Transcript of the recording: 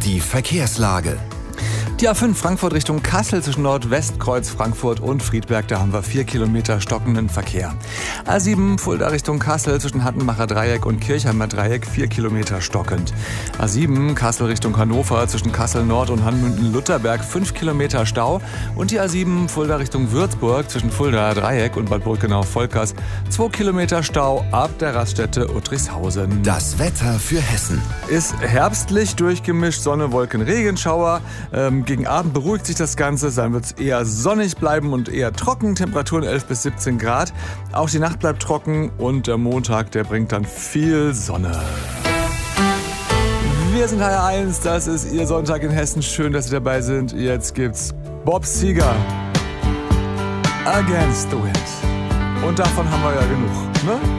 Die Verkehrslage. Die A5 Frankfurt Richtung Kassel zwischen Nordwestkreuz Frankfurt und Friedberg, da haben wir 4 Kilometer stockenden Verkehr. A7 Fulda Richtung Kassel zwischen Hattenbacher Dreieck und Kirchheimer Dreieck 4 Kilometer stockend. A7 Kassel Richtung Hannover zwischen Kassel Nord und Hanmünden-Lutherberg 5 Kilometer Stau. Und die A7 Fulda Richtung Würzburg zwischen Fulda Dreieck und Bad Brückenau-Volkers 2 Kilometer Stau ab der Raststätte Uttrichshausen. Das Wetter für Hessen. Ist herbstlich durchgemischt, Sonne, Wolken, Regenschauer. Gegen Abend beruhigt sich das Ganze, dann wird es eher sonnig bleiben und eher trocken, Temperaturen 11 bis 17 Grad. Auch die Nacht bleibt trocken und der Montag, der bringt dann viel Sonne. Wir sind HR1, das ist Ihr Sonntag in Hessen. Schön, dass Sie dabei sind. Jetzt gibt's Bob Seger, Against the Wind. Und davon haben wir ja genug, ne?